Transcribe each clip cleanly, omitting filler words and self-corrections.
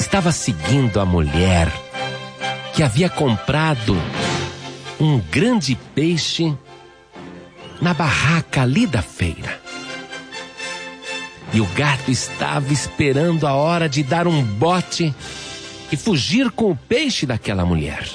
estava seguindo a mulher que havia comprado um grande peixe na barraca ali da feira. E o gato estava esperando a hora de dar um bote e fugir com o peixe daquela mulher.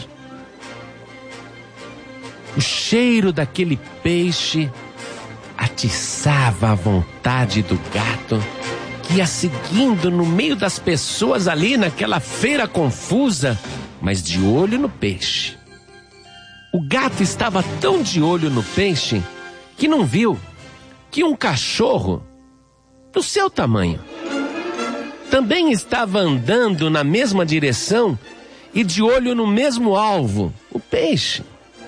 O cheiro daquele peixe atiçava a vontade do gato, que ia seguindo no meio das pessoas ali naquela feira confusa, mas de olho no peixe. O gato estava tão de olho no peixe que não viu que um cachorro do seu tamanho também estava andando na mesma direção e de olho no mesmo alvo, o peixe.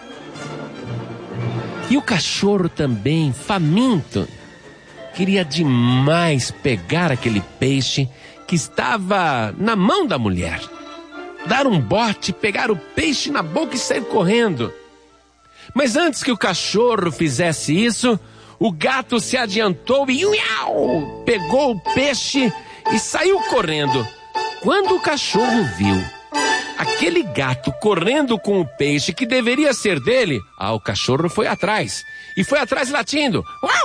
E o cachorro também, faminto, queria demais pegar aquele peixe que estava na mão da mulher. Dar um bote, pegar o peixe na boca e sair correndo. Mas antes que o cachorro fizesse isso, o gato se adiantou e pegou o peixe e saiu correndo. Quando o cachorro viu aquele gato correndo com o peixe que deveria ser dele, o cachorro foi atrás. E foi atrás latindo.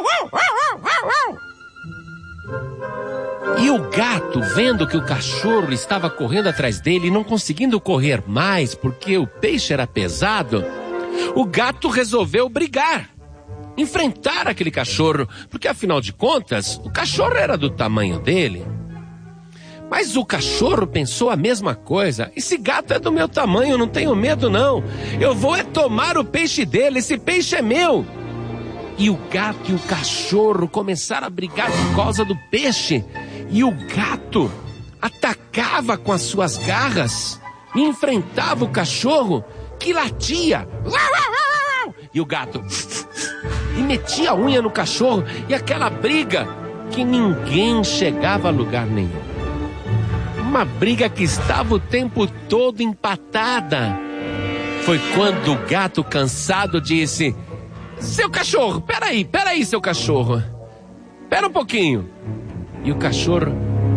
E o gato, vendo que o cachorro estava correndo atrás dele e não conseguindo correr mais porque o peixe era pesado, o gato resolveu brigar, enfrentar aquele cachorro, porque afinal de contas, o cachorro era do tamanho dele. Mas o cachorro pensou a mesma coisa. Esse gato é do meu tamanho, eu não tenho medo não. Eu vou tomar o peixe dele, esse peixe é meu. E o gato e o cachorro começaram a brigar por causa do peixe. E o gato atacava com as suas garras e enfrentava o cachorro que latia. E o gato e metia a unha no cachorro. E aquela briga que ninguém chegava a lugar nenhum. Uma briga que estava o tempo todo empatada. Foi quando o gato, cansado, disse: seu cachorro, peraí, seu cachorro. Pera um pouquinho. E o cachorro: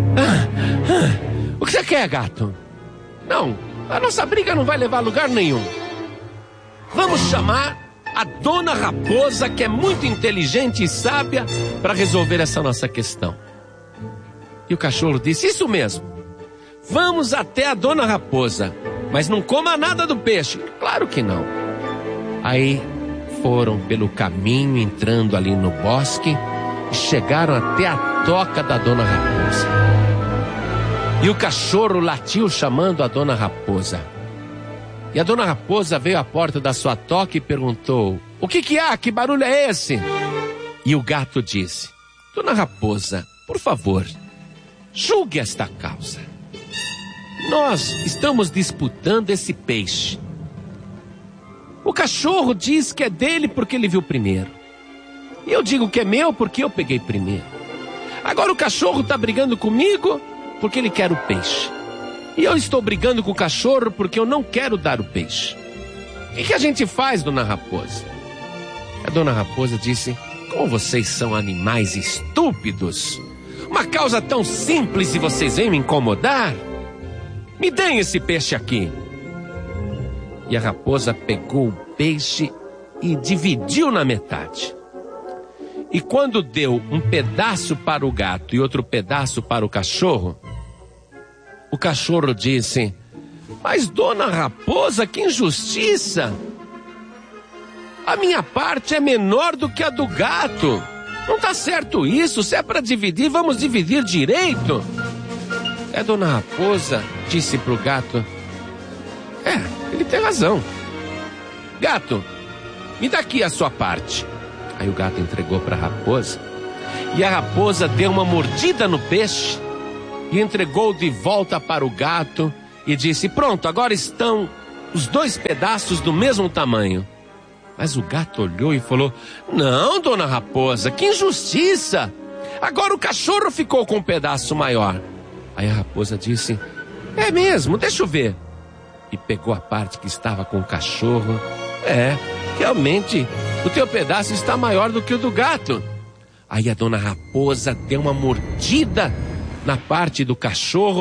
o que você quer, gato? Não, a nossa briga não vai levar a lugar nenhum. Vamos chamar a Dona Raposa, que é muito inteligente e sábia, para resolver essa nossa questão. E o cachorro disse: isso mesmo. Vamos até a Dona Raposa, mas não coma nada do peixe. Claro que não. Aí foram pelo caminho, entrando ali no bosque, e chegaram até a toca da Dona Raposa. E o cachorro latiu chamando a Dona Raposa. E a Dona Raposa veio à porta da sua toca e perguntou: o que há? Que barulho é esse? E o gato disse: Dona Raposa, por favor, julgue esta causa. Nós estamos disputando esse peixe. O cachorro diz que é dele porque ele viu primeiro. E eu digo que é meu porque eu peguei primeiro. Agora o cachorro está brigando comigo porque ele quer o peixe. E eu estou brigando com o cachorro porque eu não quero dar o peixe. O que a gente faz, Dona Raposa? A Dona Raposa disse: como vocês são animais estúpidos. Uma causa tão simples e vocês vêm me incomodar? Me deem esse peixe aqui. E a raposa pegou o peixe e dividiu na metade. E quando deu um pedaço para o gato e outro pedaço para o cachorro, o cachorro disse: mas Dona Raposa, que injustiça! A minha parte é menor do que a do gato. Não está certo isso. Se é para dividir, vamos dividir direito. A Dona Raposa disse para o gato: ele tem razão. Gato, me dá aqui a sua parte. Aí o gato entregou para a raposa. E a raposa deu uma mordida no peixe e entregou de volta para o gato e disse: pronto, agora estão os dois pedaços do mesmo tamanho. Mas o gato olhou e falou: não, Dona Raposa, que injustiça! Agora o cachorro ficou com um pedaço maior. Aí a raposa disse: é mesmo, deixa eu ver. E pegou a parte que estava com o cachorro. Realmente, o teu pedaço está maior do que o do gato. Aí a Dona Raposa deu uma mordida na parte do cachorro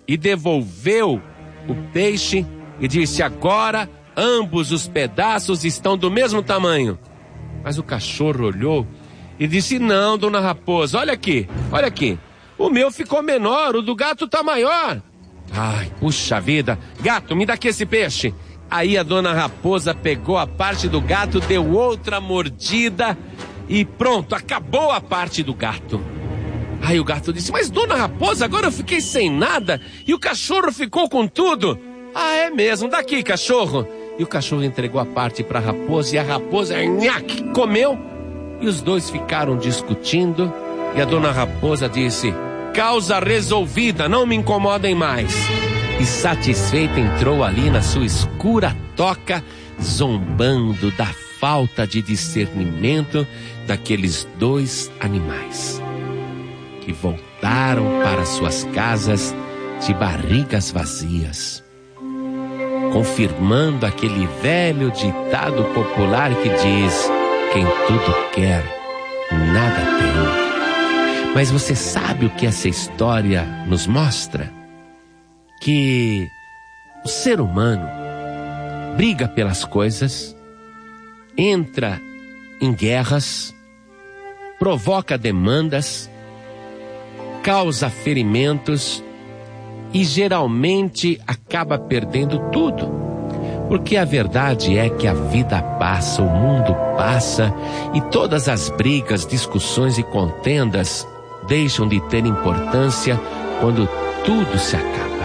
e devolveu o peixe e disse: agora ambos os pedaços estão do mesmo tamanho. Mas o cachorro olhou e disse: não, dona Raposa, olha aqui. O meu ficou menor, o do gato tá maior. Ai, puxa vida, gato, me dá aqui esse peixe. Aí a dona Raposa pegou a parte do gato, deu outra mordida e pronto, acabou a parte do gato. Aí o gato disse: mas dona Raposa, agora eu fiquei sem nada e o cachorro ficou com tudo. Ah, é mesmo? Daqui, cachorro. E o cachorro entregou a parte para a raposa e a raposa comeu. E os dois ficaram discutindo e a dona Raposa disse: causa resolvida, não me incomodem mais. E satisfeita entrou ali na sua escura toca, zombando da falta de discernimento daqueles dois animais, que voltaram para suas casas de barrigas vazias, confirmando aquele velho ditado popular que diz: quem tudo quer, nada tem. Mas você sabe o que essa história nos mostra? Que o ser humano briga pelas coisas, entra em guerras, provoca demandas, causa ferimentos e geralmente acaba perdendo tudo. Porque a verdade é que a vida passa, o mundo passa e todas as brigas, discussões e contendas deixam de ter importância quando tudo se acaba.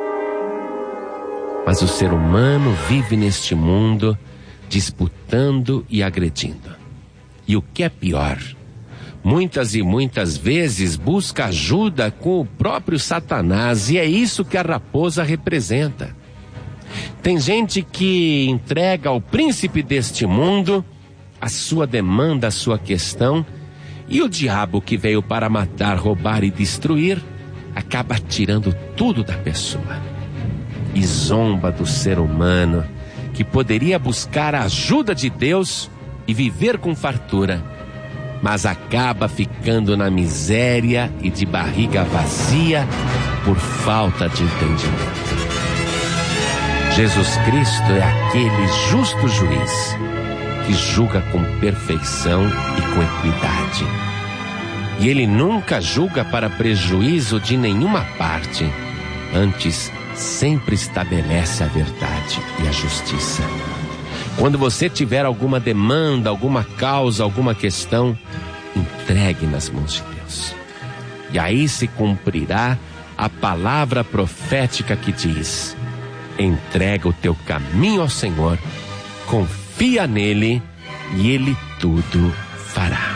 Mas o ser humano vive neste mundo disputando e agredindo. E o que é pior, muitas e muitas vezes busca ajuda com o próprio Satanás, e é isso que a raposa representa. Tem gente que entrega ao príncipe deste mundo a sua demanda, a sua questão, e o diabo, que veio para matar, roubar e destruir, acaba tirando tudo da pessoa. E zomba do ser humano, que poderia buscar a ajuda de Deus e viver com fartura, mas acaba ficando na miséria e de barriga vazia por falta de entendimento. Jesus Cristo é aquele justo juiz que julga com perfeição e com equidade. E ele nunca julga para prejuízo de nenhuma parte, antes sempre estabelece a verdade e a justiça. Quando você tiver alguma demanda, alguma causa, alguma questão, entregue nas mãos de Deus. E aí se cumprirá a palavra profética que diz: entrega o teu caminho ao Senhor, confia nele e ele tudo fará.